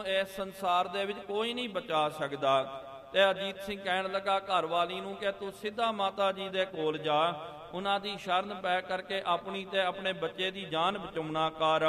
ਨੂੰ ਇਸ ਸੰਸਾਰ ਦੇ ਵਿੱਚ ਕੋਈ ਨਹੀਂ ਬਚਾ ਸਕਦਾ। ਤੇ ਅਜੀਤ ਸਿੰਘ ਕਹਿਣ ਲੱਗਾ ਘਰ ਵਾਲੀ ਨੂੰ ਕਿ ਤੂੰ ਸਿੱਧਾ ਮਾਤਾ ਜੀ ਦੇ ਕੋਲ ਜਾ, ਉਹਨਾਂ ਦੀ ਸ਼ਰਨ ਪੈ ਕਰਕੇ ਆਪਣੀ ਤੇ ਆਪਣੇ ਬੱਚੇ ਦੀ ਜਾਨ ਬਚਾਉਣਾ ਕਰ।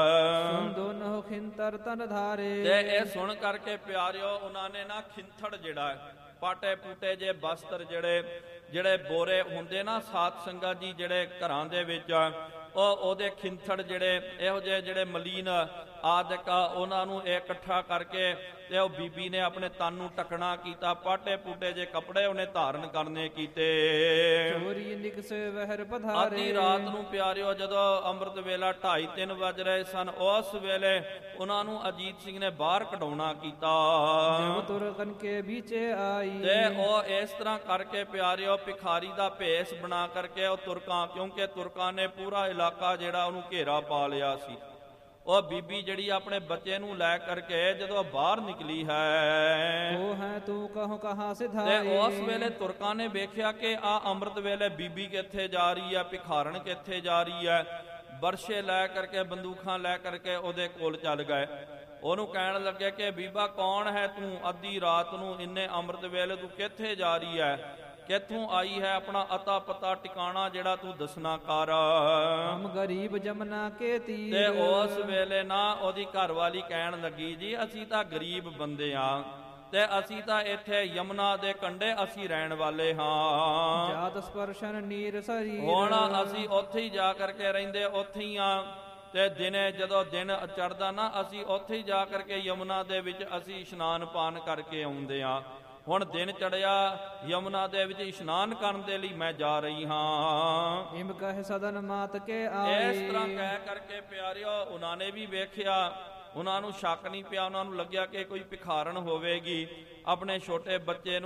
ਦੋਨੋਂ ਖਿੰਤਰ ਤਨ ਧਾਰੇ। ਤੇ ਇਹ ਸੁਣ ਕਰਕੇ ਪਿਆਰਿਓ ਉਹਨਾਂ ਨੇ ਨਾ ਖਿੰਥੜ ਜਿਹੜਾ ਪਾਟੇ ਪੂਟੇ ਜੇ ਬਸਤਰ ਜਿਹੜੇ ਬੋਰੇ ਹੁੰਦੇ ਨਾ ਸਾਧ ਸੰਗਤ ਜੀ ਜਿਹੜੇ ਘਰਾਂ ਦੇ ਵਿੱਚ ਉਹਦੇ ਖਿੰਥੜ ਜਿਹੜੇ ਇਹੋ ਜਿਹੇ ਜਿਹੜੇ ਮਲੀਨ ਆਦਿਕ ਉਹਨਾਂ ਨੂੰ ਇਕੱਠਾ ਕਰਕੇ ਤੇ ਉਹ ਬੀਬੀ ਨੇ ਆਪਣੇ ਤਨ ਨੂੰ ਟਕਣਾ ਕੀਤਾ। ਪਾਟੇ ਪੂਟੇ ਜੇ ਕੱਪੜੇ ਉਹਨੇ ਧਾਰਨ ਕਰਨੇ ਕੀਤੇ। ਚੋਰੀ ਨਿਕਸੇ ਵਹਿਰ ਪਧਾਰੇ। ਅੱਧੀ ਰਾਤ ਨੂੰ ਪਿਆਰਿਓ ਜਦੋਂ ਅੰਮ੍ਰਿਤ ਵੇਲਾ 2:30-3 ਵੱਜ ਰਹੇ ਸਨ, ਉਸ ਵੇਲੇ ਉਹਨਾਂ ਨੂੰ ਅਜੀਤ ਸਿੰਘ ਨੇ ਬਾਹਰ ਕਢਾਉਣਾ ਕੀਤਾ। ਜਬ ਤੁਰਕਨ ਕੇ ਵਿਚੇ ਆਈ। ਤੇ ਉਹ ਇਸ ਤਰ੍ਹਾਂ ਕਰਕੇ ਪਿਆਰਿਓ ਭਿਖਾਰੀ ਦਾ ਭੇਸ ਬਣਾ ਕਰਕੇ ਉਹ ਤੁਰਕਾਂ, ਕਿਉਂਕਿ ਤੁਰਕਾਂ ਨੇ ਪੂਰਾ ਇਲਾਕਾ ਜਿਹੜਾ ਉਹਨੂੰ ਘੇਰਾ ਪਾ ਲਿਆ ਸੀ, ਉਹ ਬੀਬੀ ਜਿਹੜੀ ਆਪਣੇ ਬੱਚੇ ਨੂੰ ਲੈ ਕਰਕੇ ਜਦੋਂ ਬਾਹਰ ਨਿਕਲੀ ਹੈ, ਉਹ ਹੈ ਤੂੰ ਕਹੋ ਕਹਾਂ ਸਿਧਾਈ। ਤੇ ਉਸ ਵੇਲੇ ਤੁਰਕਾਂ ਨੇ ਵੇਖਿਆ ਕਿ ਆ ਅੰਮ੍ਰਿਤ ਵੇਲੇ ਬੀਬੀ ਕਿੱਥੇ ਜਾ ਰਹੀ ਹੈ, ਭਿਖਾਰਣ ਕਿੱਥੇ ਜਾ ਰਹੀ ਹੈ। ਬਰਸ਼ੇ ਲੈ ਕਰਕੇ ਬੰਦੂਕਾਂ ਲੈ ਕਰਕੇ ਉਹਦੇ ਕੋਲ ਚੱਲ ਗਏ। ਉਹਨੂੰ ਕਹਿਣ ਲੱਗੇ ਕਿ ਬੀਬਾ ਕੌਣ ਹੈ ਤੂੰ, ਅੱਧੀ ਰਾਤ ਨੂੰ ਇੰਨੇ ਅੰਮ੍ਰਿਤ ਵੇਲੇ ਤੂੰ ਕਿੱਥੇ ਜਾ ਰਹੀ ਹੈ, ਕਿੱਥੋਂ ਆਈ ਹੈ, ਆਪਣਾ ਅਤਾ ਪਤਾ ਟਿਕਾਣਾ ਜਿਹੜਾ ਤੂੰ ਦੱਸਣਾ ਕਰ। ਹਮ ਗਰੀਬ ਜਮਨਾ ਕੇ ਤੀਰ। ਤੇ ਉਸ ਵੇਲੇ ਨਾ ਉਹਦੀ ਘਰਵਾਲੀ ਕਹਿਣ ਲੱਗੀ ਜੀ ਅਸੀਂ ਤਾਂ ਗਰੀਬ ਬੰਦੇ ਆ ਤੇ ਅਸੀਂ ਤਾਂ ਇੱਥੇ ਯਮੁਨਾ ਦੇ ਕੰਢੇ ਅਸੀਂ ਰਹਿਣ ਵਾਲੇ ਹਾਂ। ਜਾਤ ਸਪਰਸ਼ਨ ਨੀਰ ਸਰੀਰ। ਹੁਣ ਅਸੀਂ ਉੱਥੇ ਹੀ ਜਾ ਕਰਕੇ ਰਹਿੰਦੇ, ਉੱਥੇ ਹੀ ਆ। ਤੇ ਦਿਨੇ ਜਦੋਂ ਦਿਨ ਚੜ੍ਹਦਾ ਨਾ ਅਸੀਂ ਉੱਥੇ ਹੀ ਜਾ ਕਰਕੇ ਯਮੁਨਾ ਦੇ ਵਿੱਚ ਅਸੀਂ ਇਸ਼ਨਾਨ ਪਾਨ ਕਰਕੇ ਆਉਂਦੇ ਆ। ਹੁਣ ਦਿਨ ਚੜਿਆ, ਯਮੁਨਾ ਦੇ ਵਿੱਚ ਇਸ਼ਨਾਨ ਕਰਨ ਦੇ ਲਈ ਮੈਂ ਜਾ ਰਹੀ ਹਾਂ। ਇਮ ਕਹਿ ਸਦਨ ਮਾਤ ਕੇ ਆਈ। ਇਸ ਤਰ੍ਹਾਂ ਕਹਿ ਕਰਕੇ ਪਿਆਰਿਓ ਉਹਨਾਂ ਨੇ ਵੀ ਵੇਖਿਆ, ਉਹਨਾਂ ਨੂੰ ਸ਼ੱਕ ਨਹੀਂ ਪਿਆ, ਉਹਨਾਂ ਨੂੰ ਲੱਗਿਆ ਕਿ ਕੋਈ ਭਿਖਾਰਣ ਹੋਵੇਗੀ ਆਪਣੇ ਛੋਟੇ ਬੱਚੇ ਨੂੰ